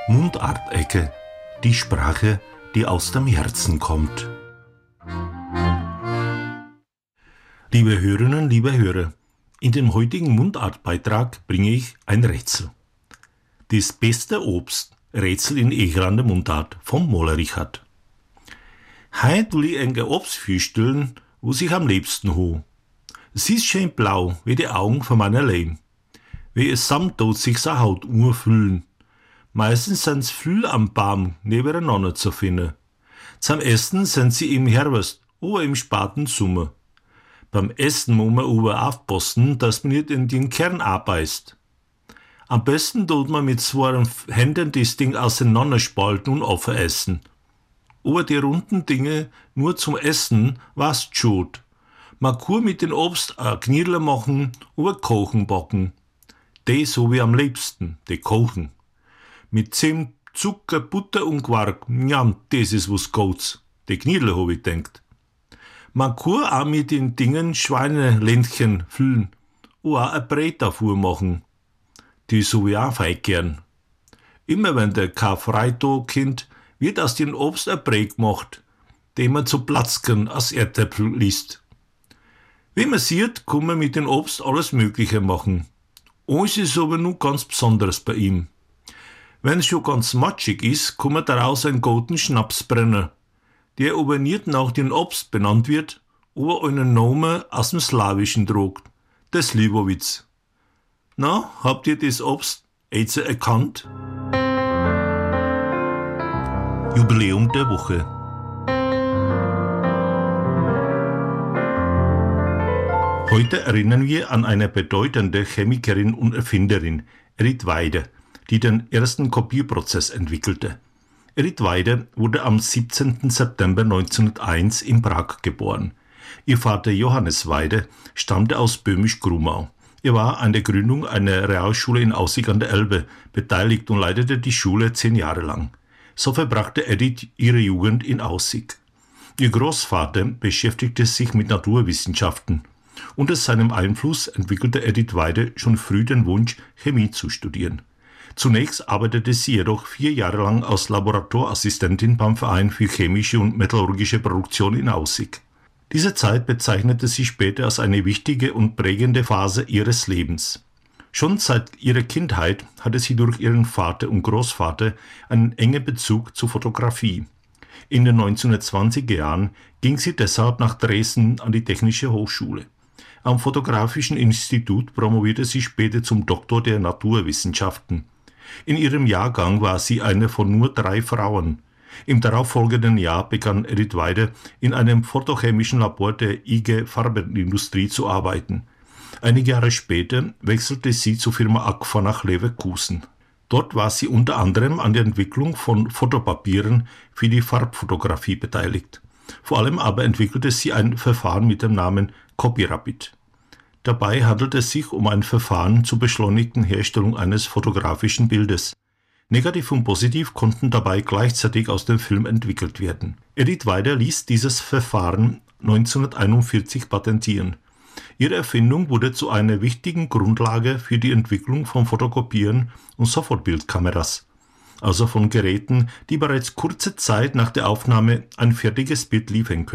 Mundartecke, die Sprache, die aus dem Herzen kommt. Liebe Hörerinnen, liebe Hörer, in dem heutigen Mundartbeitrag bringe ich ein Rätsel. Das beste Obst, Rätsel in egerande Mundart vom Moller Richard. Heut will ich ein Obst vorstellen, wo sich am liebsten ho. Es ist schön blau, wie die Augen von meiner Lehm. Wie es samt tut sich sa Haut urfüllen. Meistens sind's viel am Baum nebeneinander zu finden. Zum Essen sind sie im Herbst oder im späten Sommer. Beim Essen muss man aber aufpassen, dass man nicht in den Kern abbeißt. Am besten tut man mit zwei Händen das Ding auseinanderspalten und aufessen. Aber die runden Dinge nur zum Essen war's schon. Man kann mit dem Obst ein Knirle machen oder Kochen backen. Die so wie am liebsten, die Kochen. Mit Zimt, Zucker, Butter und Quark, ja, das ist was Gutes. Die Knirle hab ich denkt. Man kann auch mit den Dingen Schweineländchen füllen oder auch ein Brät davor machen. Die so wie auch fein gern. Immer wenn der Karfreitag kommt, wird aus dem Obst ein Brät gemacht, den man zu Platzkern aus Erdäpfel liest. Wie man sieht, kann man mit dem Obst alles Mögliche machen. Eins ist aber nur ganz Besonderes bei ihm. Wenn es schon ganz matschig ist, kann man daraus einen guten Schnaps brennen, der aber nicht nach dem Obst benannt wird, aber einen Namen aus dem Slawischen trägt, der Slivovitz. Na, habt ihr das Obst jetzt erkannt? Jubiläum der Woche. Heute erinnern wir an eine bedeutende Chemikerin und Erfinderin, Edith Weide, die den ersten Kopierprozess entwickelte. Edith Weide wurde am 17. September 1901 in Prag geboren. Ihr Vater Johannes Weide stammte aus Böhmisch-Grumau. Er war an der Gründung einer Realschule in Aussig an der Elbe beteiligt und leitete die Schule 10 Jahre lang. So verbrachte Edith ihre Jugend in Aussig. Ihr Großvater beschäftigte sich mit Naturwissenschaften. Unter seinem Einfluss entwickelte Edith Weide schon früh den Wunsch, Chemie zu studieren. Zunächst arbeitete sie jedoch 4 Jahre lang als Laboratorieassistentin beim Verein für chemische und metallurgische Produktion in Aussig. Diese Zeit bezeichnete sie später als eine wichtige und prägende Phase ihres Lebens. Schon seit ihrer Kindheit hatte sie durch ihren Vater und Großvater einen engen Bezug zur Fotografie. In den 1920er Jahren ging sie deshalb nach Dresden an die Technische Hochschule. Am Fotografischen Institut promovierte sie später zum Doktor der Naturwissenschaften. In ihrem Jahrgang war sie eine von nur 3 Frauen. Im darauffolgenden Jahr begann Edith Weide in einem photochemischen Labor der IG Farbenindustrie zu arbeiten. Einige Jahre später wechselte sie zur Firma Agfa nach Leverkusen. Dort war sie unter anderem an der Entwicklung von Fotopapieren für die Farbfotografie beteiligt. Vor allem aber entwickelte sie ein Verfahren mit dem Namen Copyrapid. Dabei handelt es sich um ein Verfahren zur beschleunigten Herstellung eines fotografischen Bildes. Negativ und Positiv konnten dabei gleichzeitig aus dem Film entwickelt werden. Edith Weide ließ dieses Verfahren 1941 patentieren. Ihre Erfindung wurde zu einer wichtigen Grundlage für die Entwicklung von Fotokopieren und Sofortbildkameras, also von Geräten, die bereits kurze Zeit nach der Aufnahme ein fertiges Bild liefern können.